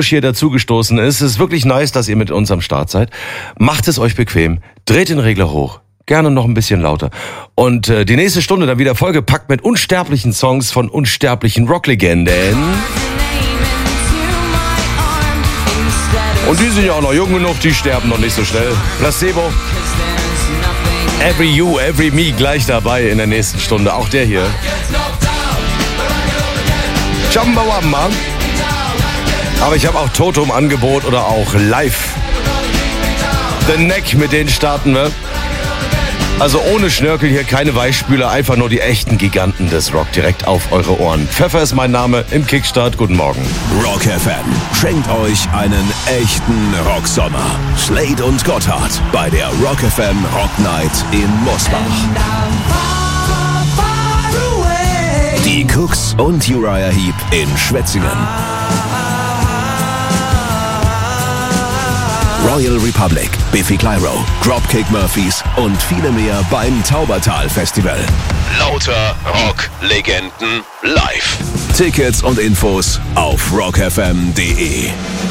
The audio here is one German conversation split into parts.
hier dazugestoßen ist. Es ist wirklich nice, dass ihr mit uns am Start seid. Macht es euch bequem, dreht den Regler hoch, gerne noch ein bisschen lauter. Und die nächste Stunde dann wieder vollgepackt mit unsterblichen Songs von unsterblichen Rocklegenden. Und die sind ja auch noch jung genug, die sterben noch nicht so schnell. Placebo, Every You, Every Me gleich dabei in der nächsten Stunde. Auch der hier. Chumbawamba. Aber ich habe auch Toto im Angebot oder auch Live. The Neck, mit denen starten wir. Also ohne Schnörkel hier, keine Weichspüler, einfach nur die echten Giganten des Rock direkt auf eure Ohren. Pfeffer ist mein Name im Kickstart. Guten Morgen. Rock FM schenkt euch einen echten Rocksommer. Slade und Gotthard bei der Rock FM Rock Night in Mosbach. Die Cooks und Uriah Heep in Schwetzingen. Royal Republic, Biffy Clyro, Dropkick Murphys und viele mehr beim Taubertal Festival. Lauter Rock-Legenden live. Tickets und Infos auf rockfm.de.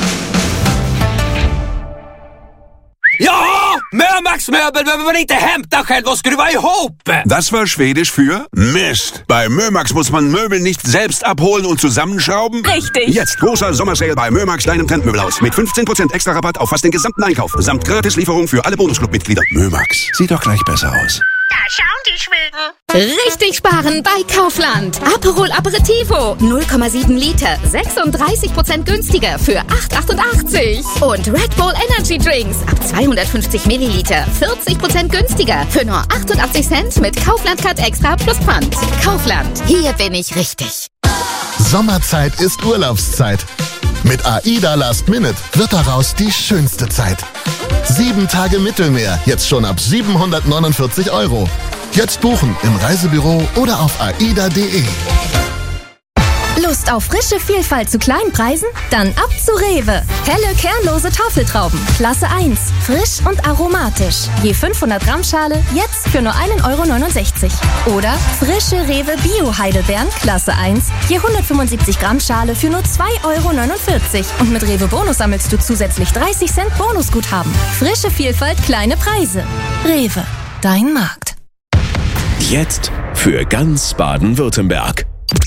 Ja, Mömax-Möbel behöver man inte hämta själv och skruva ihop. Das war Schwedisch für Mist. Bei Mömax muss man Möbel nicht selbst abholen und zusammenschrauben. Richtig. Jetzt großer Sommersale bei Mömax, deinem Trendmöbelhaus. Mit 15% extra Rabatt auf fast den gesamten Einkauf. Samt Gratislieferung für alle Bonusclub-Mitglieder. Mömax, sieht doch gleich besser aus. Da schauen die Schweden. Richtig sparen bei Kaufland. Aperol Aperitivo 0,7 Liter, 36% günstiger für 8,88. Und Red Bull Energy Drinks ab 250 Milliliter, 40% günstiger für nur 88 Cent mit Kaufland Card Extra plus Pfand. Kaufland, hier bin ich richtig. Sommerzeit ist Urlaubszeit. Mit AIDA Last Minute wird daraus die schönste Zeit. 7 Tage Mittelmeer, jetzt schon ab 749 €. Jetzt buchen im Reisebüro oder auf aida.de. Lust auf frische Vielfalt zu kleinen Preisen? Dann ab zu Rewe. Helle, kernlose Tafeltrauben, Klasse 1. Frisch und aromatisch. Je 500 Gramm Schale, jetzt für nur 1,69 €. Oder frische Rewe Bio-Heidelbeeren, Klasse 1. Je 175 Gramm Schale für nur 2,49 €. Und mit Rewe Bonus sammelst du zusätzlich 30 Cent Bonusguthaben. Frische Vielfalt, kleine Preise. Rewe, dein Markt. Jetzt für ganz Baden-Württemberg.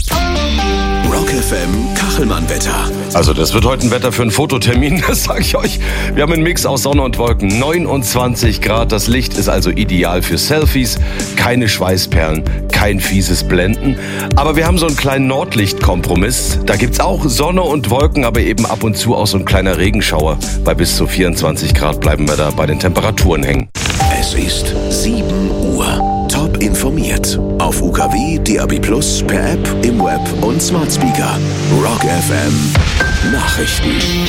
Rock FM Kachelmann-Wetter. Also das wird heute ein Wetter für einen Fototermin, das sage ich euch. Wir haben einen Mix aus Sonne und Wolken, 29 Grad. Das Licht ist also ideal für Selfies. Keine Schweißperlen, kein fieses Blenden. Aber wir haben so einen kleinen Nordlicht-Kompromiss. Da gibt's auch Sonne und Wolken, aber eben ab und zu auch so ein kleiner Regenschauer. Bei bis zu 24 Grad bleiben wir da bei den Temperaturen hängen. Es ist 7 Uhr. Top informiert. Auf UKW, DAB+, per App, im Web und Smart Speaker. Rock FM Nachrichten.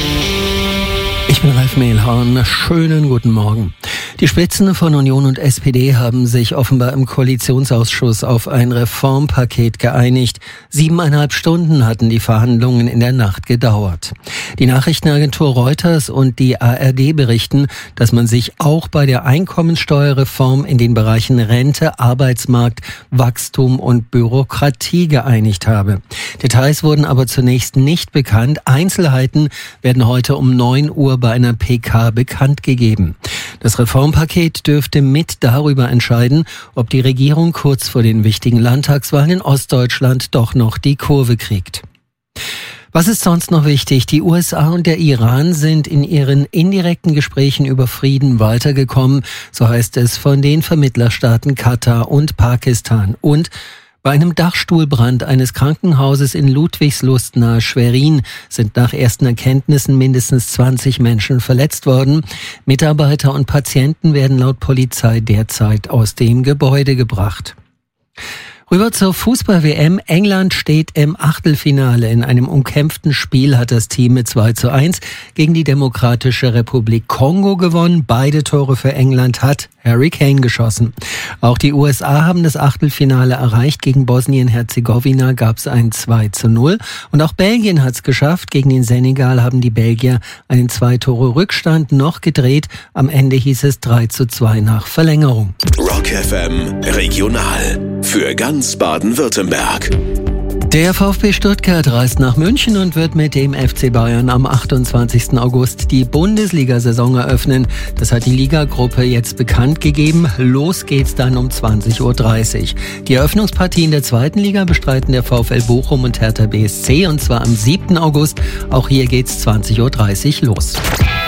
Ich bin Ralf Mehlhorn. Schönen guten Morgen. Die Spitzen von Union und SPD haben sich offenbar im Koalitionsausschuss auf ein Reformpaket geeinigt. 7,5 Stunden hatten die Verhandlungen in der Nacht gedauert. Die Nachrichtenagentur Reuters und die ARD berichten, dass man sich auch bei der Einkommensteuerreform in den Bereichen Rente, Arbeitsmarkt, Wachstum und Bürokratie geeinigt habe. Details wurden aber zunächst nicht bekannt. Einzelheiten werden heute um 9 Uhr bei einer PK bekannt gegeben. Das Reformpaket dürfte mit darüber entscheiden, ob die Regierung kurz vor den wichtigen Landtagswahlen in Ostdeutschland doch noch die Kurve kriegt. Was ist sonst noch wichtig? Die USA und der Iran sind in ihren indirekten Gesprächen über Frieden weitergekommen, so heißt es von den Vermittlerstaaten Katar und Pakistan. Und bei einem Dachstuhlbrand eines Krankenhauses in Ludwigslust nahe Schwerin sind nach ersten Erkenntnissen mindestens 20 Menschen verletzt worden. Mitarbeiter und Patienten werden laut Polizei derzeit aus dem Gebäude gebracht. Rüber zur Fußball-WM. England steht im Achtelfinale. In einem umkämpften Spiel hat das Team mit 2:1 gegen die Demokratische Republik Kongo gewonnen. Beide Tore für England hat Harry Kane geschossen. Auch die USA haben das Achtelfinale erreicht. Gegen Bosnien-Herzegowina gab es ein 2:0. Und auch Belgien hat es geschafft. Gegen den Senegal haben die Belgier einen 2-Tore-Rückstand noch gedreht. Am Ende hieß es 3:2 nach Verlängerung. Rock FM Regional für ganz Baden-Württemberg. Der VfB Stuttgart reist nach München und wird mit dem FC Bayern am 28. August die Bundesliga-Saison eröffnen. Das hat die Ligagruppe jetzt bekannt gegeben. Los geht's dann um 20.30 Uhr. Die Eröffnungspartien der zweiten Liga bestreiten der VfL Bochum und Hertha BSC und zwar am 7. August. Auch hier geht's 20.30 Uhr los.